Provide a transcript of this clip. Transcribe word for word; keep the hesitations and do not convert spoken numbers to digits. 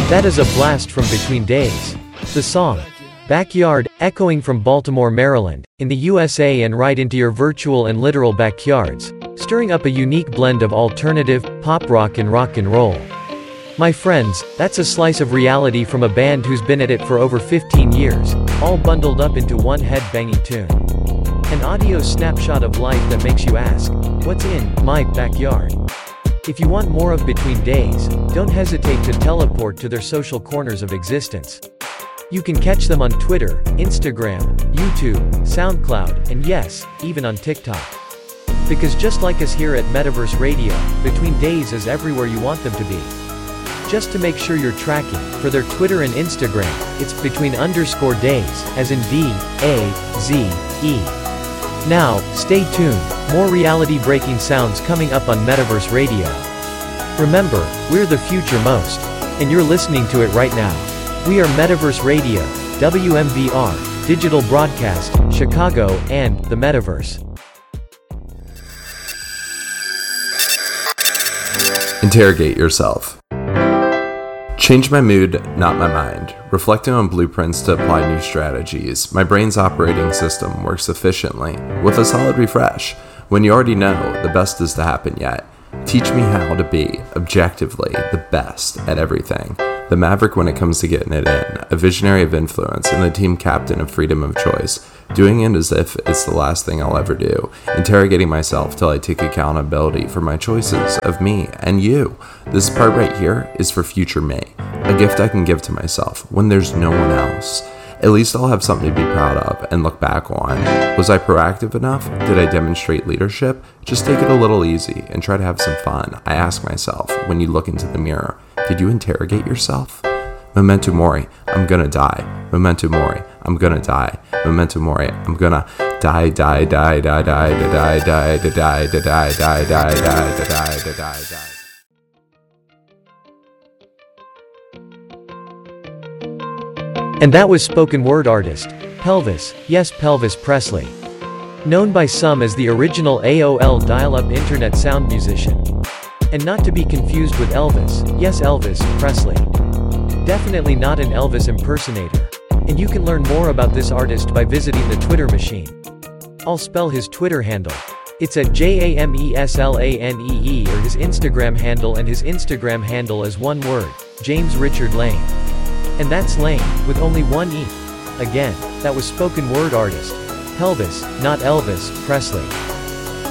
That is a blast from Between Days. The song, Backyard, echoing from Baltimore, Maryland, in the U S A and right into your virtual and literal backyards, stirring up a unique blend of alternative, pop rock and rock and roll. My friends, that's a slice of reality from a band who's been at it for over fifteen years, all bundled up into one head-banging tune. An audio snapshot of life that makes you ask, what's in my backyard? If you want more of Between Days, don't hesitate to teleport to their social corners of existence. You can catch them on Twitter, Instagram, YouTube, SoundCloud, and yes, even on TikTok. Because just like us here at Metaverse Radio, Between Days is everywhere you want them to be. Just to make sure you're tracking, for their Twitter and Instagram, it's between underscore days, as in D, A, Z, E. Now, stay tuned, more reality-breaking sounds coming up on Metaverse Radio. Remember, we're the future most. And you're listening to it right now. We are Metaverse Radio, W M V R, Digital Broadcast, Chicago, and the Metaverse. Interrogate yourself. Change my mood, not my mind. Reflecting on blueprints to apply new strategies, my brain's operating system works efficiently, with a solid refresh. When you already know, the best is to happen yet. Teach me how to be, objectively, the best at everything. The maverick when it comes to getting it in, a visionary of influence, and the team captain of freedom of choice. Doing it as if it's the last thing I'll ever do. Interrogating myself till I take accountability for my choices of me and you. This part right here is for future me. A gift I can give to myself when there's no one else. At least I'll have something to be proud of and look back on. Was I proactive enough? Did I demonstrate leadership? Just take it a little easy and try to have some fun. I ask myself when you look into the mirror, did you interrogate yourself? Memento mori, I'm gonna die. Memento mori, I'm gonna die. Memento mori, I'm gonna die, die, die, die, die, die, die, die, die, die, die, die, die, die, die, die, die, die. And that was spoken word artist, Pelvis, yes Pelvis Presley. Known by some as the original A O L dial-up internet sound musician. And not to be confused with Elvis, yes Elvis Presley. Definitely not an Elvis impersonator. And you can learn more about this artist by visiting the Twitter machine. I'll spell his Twitter handle. It's at J A M E S L A N E E or his Instagram handle, and his Instagram handle is one word, James Richard Lane. And that's Lane, with only one E. Again, that was spoken word artist, Pelvis, not Elvis, Presley.